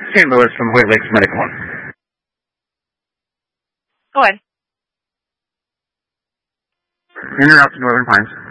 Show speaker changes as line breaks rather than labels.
St. Louis from Hoyt Lakes Medical.
Go ahead.
Interrupt Northern Pines.